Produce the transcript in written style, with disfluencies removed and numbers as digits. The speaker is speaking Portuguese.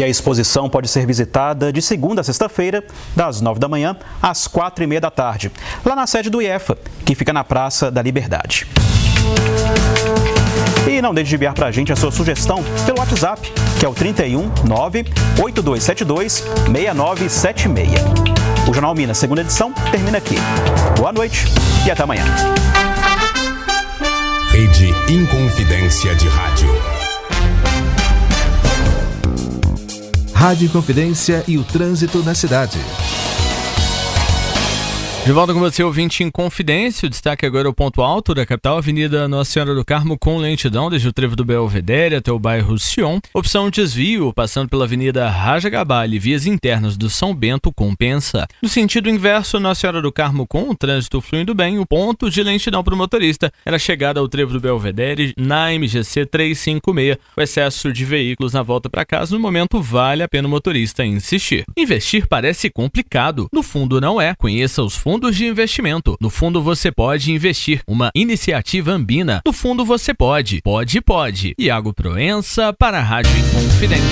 exposição pode ser visitada de segunda a sexta-feira, das 9 da manhã às 4h30 da tarde, lá na sede do IEFA, que fica na Praça da Liberdade. E não deixe de enviar para a gente a sua sugestão pelo WhatsApp, que é o 31 98272 6976. O Jornal Minas, segunda edição, termina aqui. Boa noite e até amanhã. Rede Inconfidência de Rádio. Rádio Inconfidência e o trânsito na cidade. De volta com você, ouvinte Inconfidência. O destaque agora é o ponto alto da capital, Avenida Nossa Senhora do Carmo, com lentidão desde o trevo do Belvedere até o bairro Sion. Opção desvio, passando pela Avenida Rajagabal e vias internas do São Bento, compensa. No sentido inverso, Nossa Senhora do Carmo, com o trânsito fluindo bem, o ponto de lentidão para o motorista era a chegada ao trevo do Belvedere na MGC 356. O excesso de veículos na volta para casa, no momento, vale a pena o motorista insistir. Investir parece complicado. No fundo, não é. Conheça os fundos de investimento. No fundo você pode investir. Uma iniciativa Ambina. No fundo você pode. Pode. Iago Proença para a Rádio Inconfidência.